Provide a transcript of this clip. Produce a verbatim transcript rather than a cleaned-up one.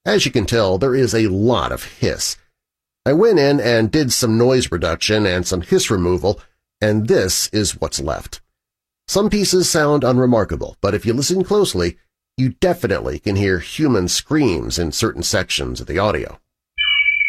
As you can tell, there is a lot of hiss. I went in and did some noise reduction and some hiss removal, and this is what's left. Some pieces sound unremarkable, but if you listen closely, you definitely can hear human screams in certain sections of the audio.